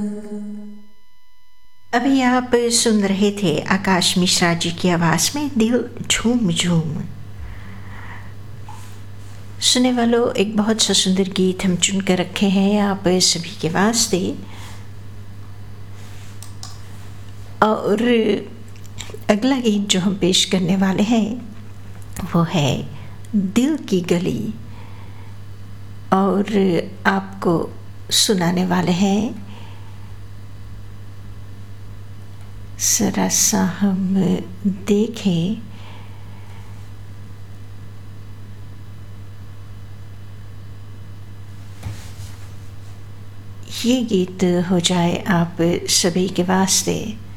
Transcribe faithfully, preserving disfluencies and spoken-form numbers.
अभी आप सुन रहे थे आकाश मिश्रा जी की आवाज़ में दिल झूम झूम। सुनने वालों, एक बहुत सा सुंदर गीत हम चुन कर रखे हैं आप सभी के वास्ते। और अगला गीत जो हम पेश करने वाले हैं वो है दिल की गली, और आपको सुनाने वाले हैं, जरा सा हम देखें, ये गीत हो जाए आप सभी के वास्ते।